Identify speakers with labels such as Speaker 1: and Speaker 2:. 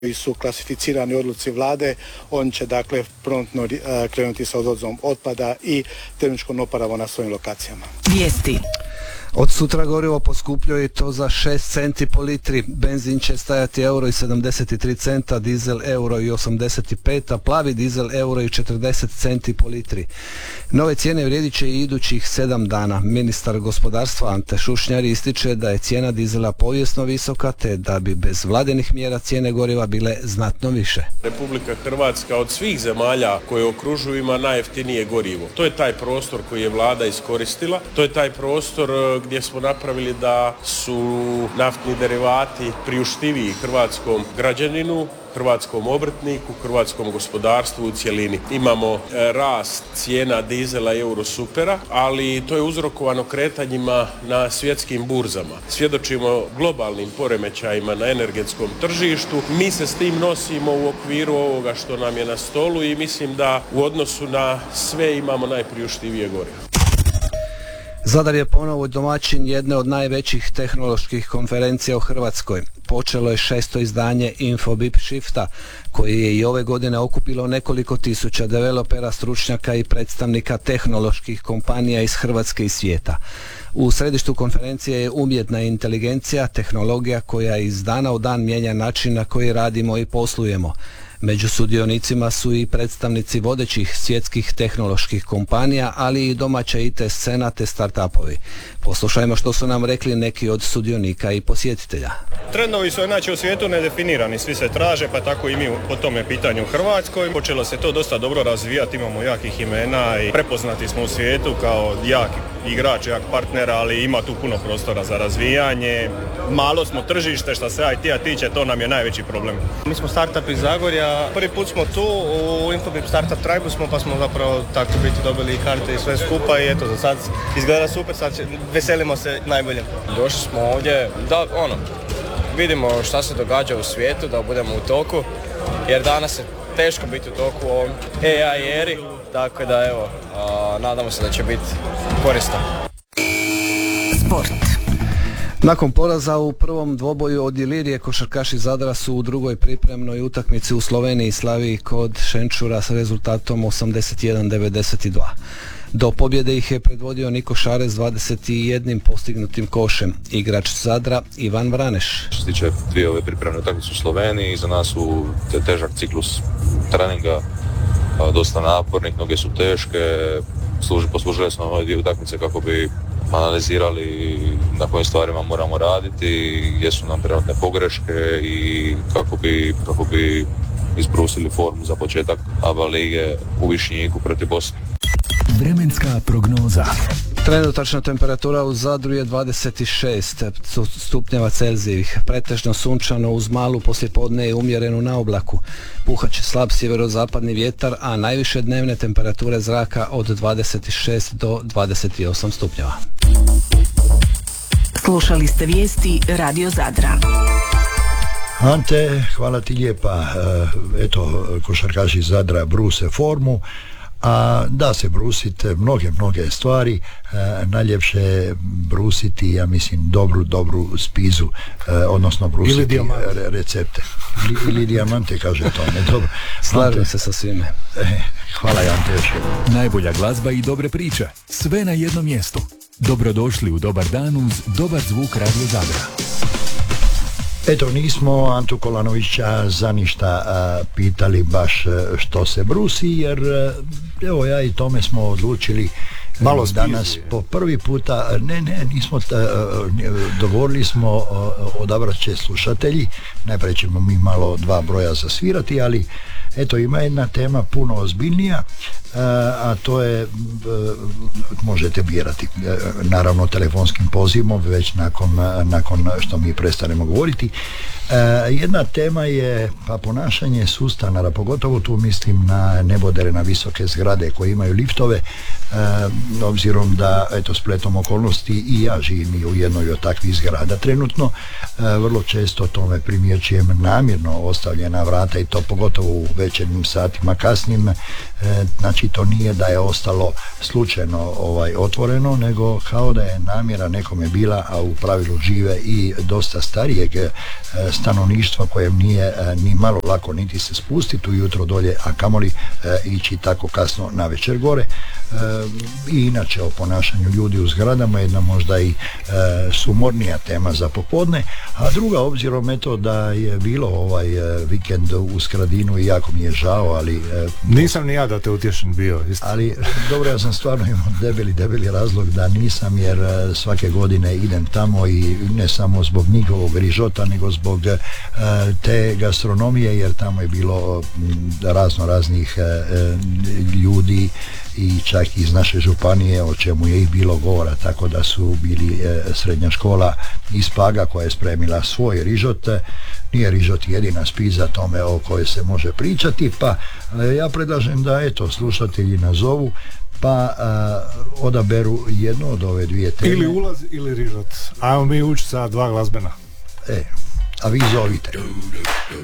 Speaker 1: koji su klasificirani u odluci vlade, on će dakle promptno krenuti sa odvozom otpada i termičkom oporavom na svojim lokacijama.
Speaker 2: Vijesti. Od sutra gorivo poskupljuje i to za 6 centi po litri. Benzin će stajati €1,73, dizel €1,85, a plavi dizel €1,40 centi po litri. Nove cijene vrijedit će i idućih 7 dana. Ministar gospodarstva Ante Šušnjar ističe da je cijena dizela povijesno visoka, te da bi bez vladinih mjera cijene goriva bile znatno više.
Speaker 3: Republika Hrvatska od svih zemalja koje okružuju ima najjeftinije gorivo. To je taj prostor koji je vlada iskoristila. To je taj prostor gdje smo napravili da su naftni derivati priuštiviji hrvatskom građaninu, hrvatskom obrtniku, hrvatskom gospodarstvu u cjelini. Imamo rast cijena dizela i eurosupera, ali to je uzrokovano kretanjima na svjetskim burzama. Svjedočimo globalnim poremećajima na energetskom tržištu. Mi se s tim nosimo u okviru ovoga što nam je na stolu i mislim da u odnosu na sve imamo najpriuštivije gorivo.
Speaker 2: Zadar je ponovo domaćin jedne od najvećih tehnoloških konferencija u Hrvatskoj. Počelo je 6. izdanje Infobip Shifta, koji je i ove godine okupilo nekoliko tisuća developera, stručnjaka i predstavnika tehnoloških kompanija iz Hrvatske i svijeta. U središtu konferencije je umjetna inteligencija, tehnologija koja iz dana u dan mijenja način na koji radimo i poslujemo. Među sudionicima su i predstavnici vodećih svjetskih tehnoloških kompanija, ali i domaća IT scena te startupovi. Poslušajmo što su nam rekli neki od sudionika i posjetitelja.
Speaker 4: Trendovi su inače u svijetu nedefinirani, svi se traže, pa tako i mi po tome pitanju u Hrvatskoj. Počelo se to dosta dobro razvijati, imamo jakih imena i prepoznati smo u svijetu kao jak igrač, jak partner, ali ima tu puno prostora za razvijanje. Malo smo tržište, što se IT-a tiče, to nam je najveći problem.
Speaker 5: Mi smo startup iz Zagorja, prvi put smo tu u Infobip Startup Tribe smo, pa smo zapravo tako biti dobili karte i sve skupa i eto, za sad izgleda super, sad veselimo se najbolje.
Speaker 6: Došli smo ovdje da vidimo šta se događa u svijetu, da budemo u toku, jer danas je teško biti u toku u ovom AI eri, tako da evo, nadamo se da će biti korisno.
Speaker 2: Sport. Nakon poraza u prvom dvoboju od Ilirije, košarkaši Zadra su u drugoj pripremnoj utakmici u Sloveniji slavili kod Šenčura s rezultatom 81-92. Do pobjede ih je predvodio Niko Šarez s 21 postignutim košem. Igrač Zadra Ivan Vraneš.
Speaker 7: Što se tiče dvije ove pripremne utakmice u Sloveniji, za nas su težak ciklus treninga, dosta napornih, noge su teške. Poslužili smo ove dvije utakmice kako bi analizirali na kojim stvarima moramo raditi, gdje su nam trenutne pogreške i kako bi izbrusili formu za početak ABA lige u Višnjiku protiv Bosne.
Speaker 8: Vremenska prognoza.
Speaker 2: Trenutačna temperatura u Zadru je 26 stupnjeva Celzijevih, pretežno sunčano uz malu poslijepodne i umjerenu na oblaku. Puhat će slab sjeverozapadni vjetar, a najviše dnevne temperature zraka od 26 do 28 stupnjeva. Slušali ste vijesti Radio Zadra.
Speaker 9: Ante, hvala ti lijepa. Eto, košarkaši Zadra bruse formu. A da se brusiti mnoge stvari, najljepše je brusiti, ja mislim, dobru spizu, odnosno brusiti recepte. Ili dijamante, kaže to, ne dobro.
Speaker 2: Slažem se sa svime.
Speaker 9: Hvala Ante još.
Speaker 8: Najbolja glazba i dobre priče, sve na jednom mjestu. Dobrodošli u Dobar dan uz dobar zvuk Radio Zadra.
Speaker 9: Eto, nismo Antu Kolanovića za ništa pitali baš što se brusi, jer evo ja i tome smo odlučili malo danas po prvi puta, nismo, dogovorili smo, odabrat će slušatelji, najprije ćemo mi malo dva broja zasvirati, ali eto, ima jedna tema puno ozbiljnija, a to je, možete birati, naravno telefonskim pozivom, već nakon što mi prestanemo govoriti. Jedna tema je ponašanje sustanara, pogotovo tu mislim na nebodere, na visoke zgrade koje imaju liftove, obzirom da, eto, spletom okolnosti i ja živim u jednoj od takvih zgrada trenutno, vrlo često tome primjećujem namjerno ostavljena vrata i to pogotovo u večernjim satima kasnim, znači Znači to nije da je ostalo slučajno otvoreno, nego kao da je namjera nekome bila, a u pravilu žive i dosta starijeg stanovništva kojem nije ni malo lako niti se spustiti ujutro dolje, a kamoli ići tako kasno na večer gore. I inače o ponašanju ljudi u zgradama jedna možda i sumornija tema za popodne, a druga, obzirom eto da je bilo vikend u Skradinu i jako mi je žao, ali
Speaker 10: nisam ni ja da te utješen bio isto.
Speaker 9: Ali dobro, ja sam stvarno imao debeli razlog da nisam, jer svake godine idem tamo i ne samo zbog njihovog rižota, nego zbog te gastronomije, jer tamo je bilo raznih ljudi i čak iz naše županije, o čemu je i bilo govora, tako da su bili srednja škola iz Paga koja je spremila svoj rižot. Nije rižot jedina spiza tome o kojoj se može pričati, pa ja predlažem da slušatelji nazovu pa odaberu jednu od ove dvije teme.
Speaker 10: Ili ulaz ili rižot. Ajmo mi ući sa dva glazbena.
Speaker 9: A vi zovite.